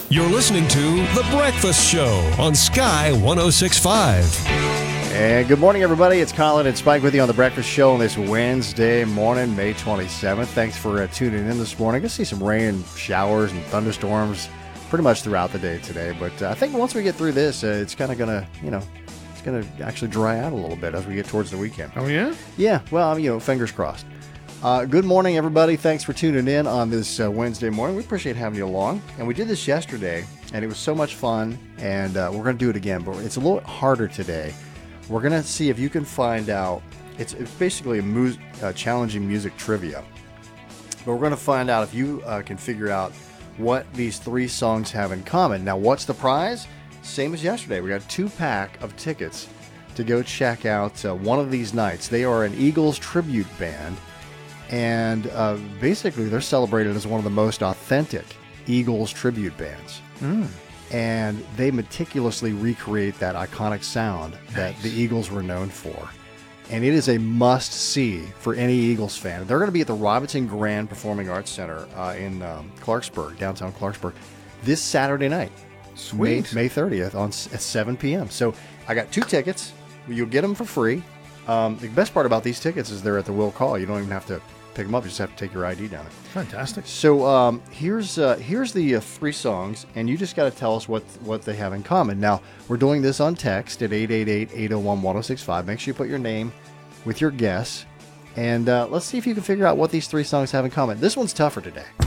You're listening to The Breakfast Show on Sky 106.5. And good morning, everybody. It's Colin and Spike with you on The Breakfast Show on this Wednesday morning, May 27th. Thanks for tuning in this morning. I see some rain, showers, and thunderstorms pretty much throughout the day today. But I think once we get through this, it's kind of going to, it's going to actually dry out a little bit as we get towards the weekend. Oh, yeah? Yeah, well, fingers crossed. Good morning, everybody. Thanks for tuning in on this Wednesday morning. We appreciate having you along. And we did this yesterday, and it was so much fun. And we're going to do it again, but it's a little harder today. We're going to see if you can find out. It's basically a challenging music trivia. But we're going to find out if you can figure out what these three songs have in common. Now, what's the prize? Same as yesterday. We got a 2-pack of tickets to go check out one of these nights. They are an Eagles tribute band. And basically, they're celebrated as one of the most authentic Eagles tribute bands. And they meticulously recreate that iconic sound that the Eagles were known for. And it is a must-see for any Eagles fan. They're going to be at the Robinson Grand Performing Arts Center in Clarksburg, downtown Clarksburg, this Saturday night. Sweet. May 30th at 7 p.m. So I got 2 tickets. You'll get them for free. The best part about these tickets is they're at the will call. You don't even have to pick them up. You just have to take your ID down. Fantastic. So here's the 3 songs, and you just got to tell us what they have in common. Now, we're doing this on text at 888-801-1065. Make sure you put your name with your guess, and let's see if you can figure out what these 3 songs have in common. This one's tougher today.